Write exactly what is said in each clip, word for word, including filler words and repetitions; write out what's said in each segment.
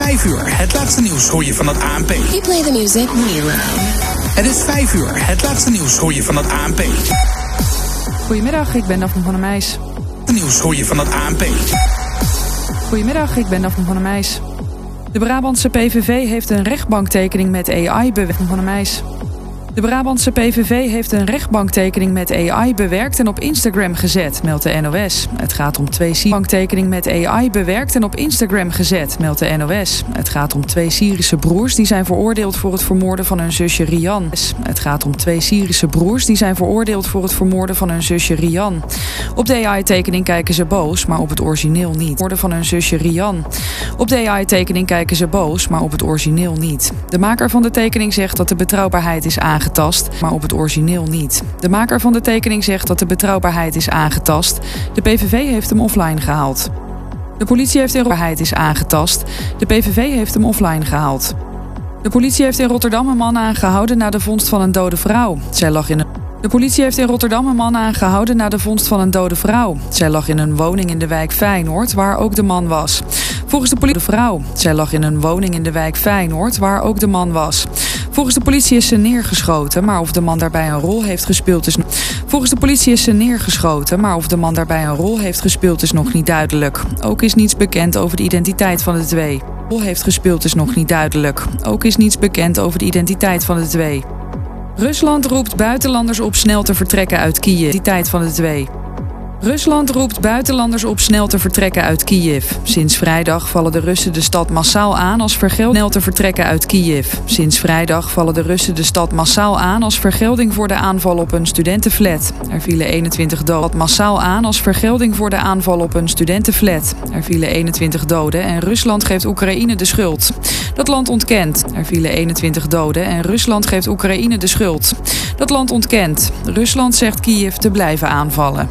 vijf uur, het laatste nieuws hoor je van het A N P. You play the music we love. Het is vijf uur, het laatste nieuws hoor je van het A N P. Goedemiddag, ik ben Daphne van der Meijs. Het nieuws hoor je van het A N P. Goedemiddag, ik ben Daphne van der Meijs. De Brabantse P V V heeft een rechtbanktekening met A I bewerkt. Van der Meijs. De Brabantse P V V heeft een rechtbanktekening met A I bewerkt en op Instagram gezet, meldt de N O S. Het gaat om twee banktekening met A I bewerkt en op Instagram gezet, meldt de N O S. Het gaat om twee Syrische broers die zijn veroordeeld voor het vermoorden van hun zusje Rian. Het gaat om twee Syrische broers die zijn veroordeeld voor het vermoorden van hun zusje Rian. Op de A I-tekening kijken ze boos, maar op het origineel niet. Vermoorden van hun zusje Rian. Op de A I-tekening kijken ze boos, maar op het origineel niet. De maker van de tekening zegt dat de betrouwbaarheid is aangetast. Aangetast, maar op het origineel niet. De maker van de tekening zegt dat de betrouwbaarheid is aangetast. De P V V heeft hem offline gehaald. De politie heeft in Rotterdam is aangetast. De P V V heeft hem offline gehaald. De politie heeft in Rotterdam een man aangehouden na de vondst van een dode vrouw. Zij lag in een De politie heeft in Rotterdam een man aangehouden na de vondst van een dode vrouw. Zij lag in een woning in de wijk Feyenoord, waar ook de man was. Volgens de politie de vrouw. Zij lag in een woning in de wijk Feyenoord, waar ook de man was. Volgens de politie is ze neergeschoten, maar of de man daarbij een rol heeft gespeeld is... Volgens de politie is ze neergeschoten, maar of de man daarbij een rol heeft gespeeld is nog niet duidelijk. Ook is niets bekend over de identiteit van de twee. Rol heeft gespeeld is nog niet duidelijk. Ook is niets bekend over de identiteit van de twee. Rusland roept buitenlanders op snel te vertrekken uit Kiev. Die tijd van de twee. Rusland roept buitenlanders op snel te vertrekken uit Kiev. Sinds vrijdag vallen de Russen de stad massaal aan als vergelding snel te vertrekken uit Kiev. Sinds vrijdag vallen de Russen de stad massaal aan als vergelding voor de aanval op een studentenflat. Er vielen eenentwintig doden. Massaal aan als vergelding voor de aanval op een studentenflat. Er vielen eenentwintig doden en Rusland geeft Oekraïne de schuld. Dat land ontkent. Er vielen eenentwintig doden en Rusland geeft Oekraïne de schuld. Dat land ontkent. Rusland zegt Kiev te blijven aanvallen.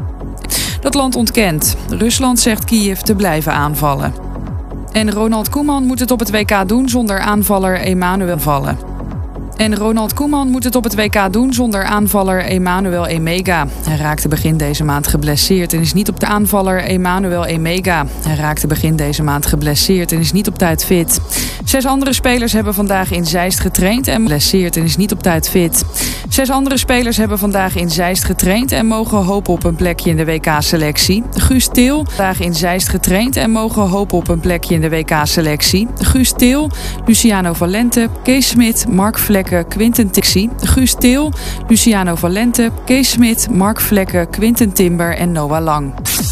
Dat land ontkent. Rusland zegt Kiev te blijven aanvallen. En Ronald Koeman moet het op het W K doen zonder aanvaller Emanuel vallen. En Ronald Koeman moet het op het W K doen zonder aanvaller Emanuel Emega. Hij raakte begin deze maand geblesseerd en is niet op de aanvaller Emanuel Emega. Hij raakte begin deze maand geblesseerd en is niet op tijd fit. Zes andere spelers hebben vandaag in Zeist getraind en geblesseerd en is niet op tijd fit. Zes andere spelers hebben vandaag in Zeist getraind en mogen hopen op een plekje in de W K-selectie. Guus Til, vandaag in Zeist getraind en mogen hopen op een plekje in de W K-selectie. Guus Til, Luciano Valente, Kees Smit, Mark Vlekken, Quinten Tixi, Guus Til, Luciano Valente, Kees Smit, Mark Vlekken, Quinten Timber en Noah Lang.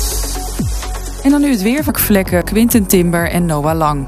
En dan nu het weer van Vlekken, Quinten Timber en Noah Lang.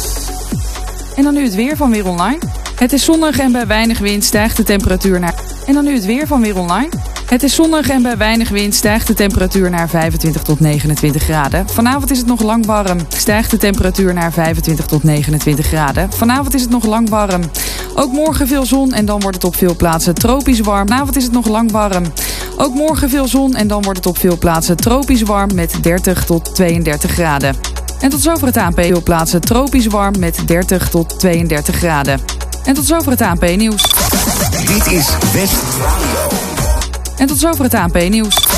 En dan nu het weer van Weer Online. Het is zonnig en bij weinig wind stijgt de temperatuur naar... En dan nu het weer van Weer Online. Het is zonnig en bij weinig wind stijgt de temperatuur naar vijfentwintig tot negenentwintig graden. Vanavond is het nog lang warm. Stijgt de temperatuur naar vijfentwintig tot negenentwintig graden. Vanavond is het nog lang warm. Ook morgen veel zon en dan wordt het op veel plaatsen tropisch warm. Vanavond is het nog lang warm. Ook morgen veel zon en dan wordt het op veel plaatsen tropisch warm met dertig tot tweeëndertig graden. En tot zover het A N P. Veel plaatsen tropisch warm met dertig tot tweeëndertig graden. En tot zover het A N P nieuws. Dit is West Radio. En tot zover het A N P nieuws.